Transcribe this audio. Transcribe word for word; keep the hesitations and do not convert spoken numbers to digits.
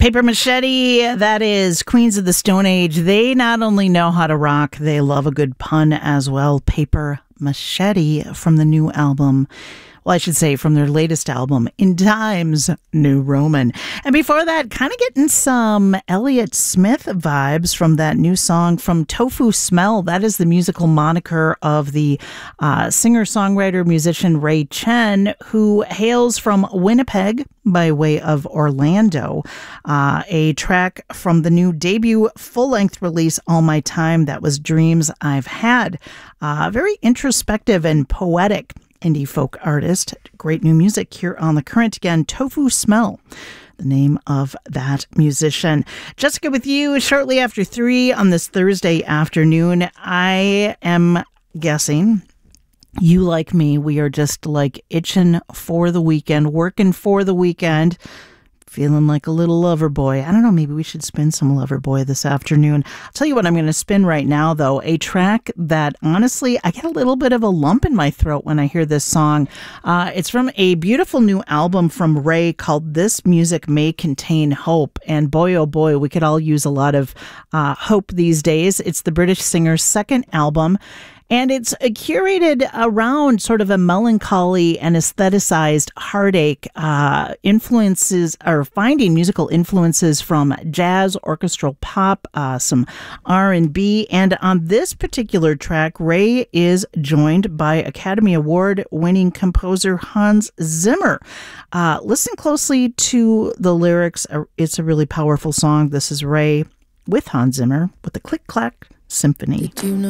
Paper Machete, that is Queens of the Stone Age. They not only know how to rock, they love a good pun as well. Paper Machete from the new album. Well, I should say from their latest album, In Times New Roman. And before that, kind of getting some Elliott Smith vibes from that new song from Tofu Smell. That is the musical moniker of the uh, singer-songwriter, musician Ray Chen, who hails from Winnipeg by way of Orlando. Uh, a track from the new debut full-length release, All My Time, that was Dreams I've Had. Uh, very introspective and poetic indie folk artist. Great new music here on The Current. Again, Tofu Smell, the name of that musician. Jessica with you shortly after three on this Thursday afternoon. I am guessing you, like me, we are just like itching for the weekend, working for the weekend, feeling like a little lover boy. I don't know, maybe we should spin some lover boy this afternoon. I'll tell you what I'm going to spin right now, though. A track that, honestly, I get a little bit of a lump in my throat when I hear this song. Uh, it's from a beautiful new album from Ray called This Music May Contain Hope. And boy, oh boy, we could all use a lot of uh, hope these days. It's the British singer's second album. And it's curated around sort of a melancholy and aestheticized heartache, uh, influences, or finding musical influences from jazz, orchestral pop, uh, some R and B. And on this particular track, Ray is joined by Academy Award-winning composer Hans Zimmer. Uh, listen closely to the lyrics. It's a really powerful song. This is Ray with Hans Zimmer with the Click Clack Symphony. Did you know